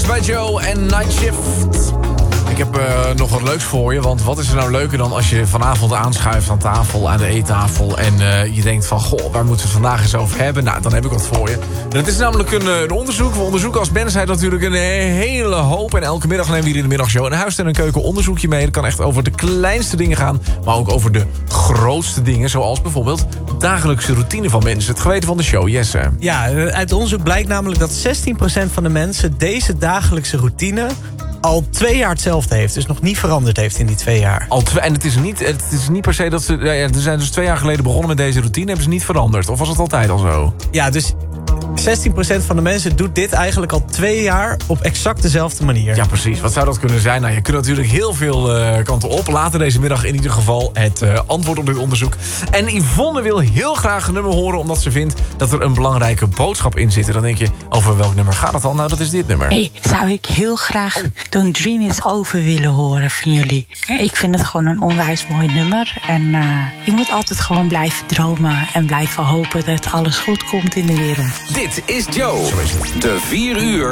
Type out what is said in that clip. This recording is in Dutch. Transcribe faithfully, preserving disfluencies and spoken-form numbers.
First bij Joe en Night Shift. Ik heb uh, nog wat leuks voor je, want wat is er nou leuker dan als je vanavond aanschuift aan tafel, aan de eettafel, en uh, je denkt van, goh, waar moeten we het vandaag eens over hebben? Nou, dan heb ik wat voor je. En het is namelijk een, een onderzoek. We onderzoeken als mensheid natuurlijk een hele hoop. En elke middag nemen we hier in de middagshow een huis- en een keuken onderzoekje mee. Dat kan echt over de kleinste dingen gaan, maar ook over de grootste dingen, zoals bijvoorbeeld dagelijkse routine van mensen. Het geweten van de show, Jesse. Ja, uit onderzoek blijkt namelijk dat zestien procent van de mensen deze dagelijkse routine al twee jaar hetzelfde heeft. Dus nog niet veranderd heeft in die twee jaar. Al twee, en het is, niet, het is niet per se dat ze... Ja, ja, ze zijn dus twee jaar geleden begonnen met deze routine. Hebben ze niet veranderd? Of was het altijd al zo? Ja, dus zestien procent van de mensen doet dit eigenlijk al twee jaar op exact dezelfde manier. Ja, precies. Wat zou dat kunnen zijn? Nou, je kunt natuurlijk heel veel uh, kanten op. Later deze middag in ieder geval het uh, antwoord op dit onderzoek. En Yvonne wil heel graag een nummer horen, omdat ze vindt dat er een belangrijke boodschap in zit. En dan denk je, over welk nummer gaat het al? Nou, dat is dit nummer. Hey, zou ik heel graag Don't Dream Is Over willen horen van jullie. Ik vind het gewoon een onwijs mooi nummer. En uh, je moet altijd gewoon blijven dromen en blijven hopen dat alles goed komt in de wereld. Dit is Joe. De vier uur